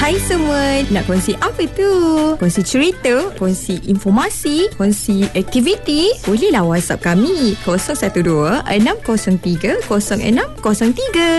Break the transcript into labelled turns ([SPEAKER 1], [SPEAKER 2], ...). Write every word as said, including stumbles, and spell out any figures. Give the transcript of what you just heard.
[SPEAKER 1] Hai semua, nak kongsi apa tu? Kongsi cerita, kongsi informasi, kongsi aktiviti? Bolehlah WhatsApp kami kosong satu dua enam kosong tiga kosong enam kosong tiga.